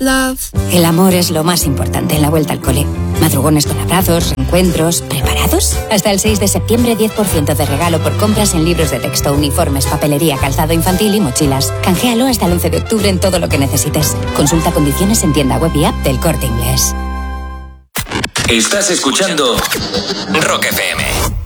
love. El amor es lo más importante en la vuelta al cole. Madrugones con abrazos, reencuentros. ¿Preparados? Hasta el 6 de septiembre, 10% de regalo por compras en libros de texto, uniformes, papelería, calzado infantil y mochilas. Canjealo hasta el 11 de octubre en todo lo que necesites. Consulta condiciones en tienda web y app del Corte Inglés. Estás escuchando Rock FM.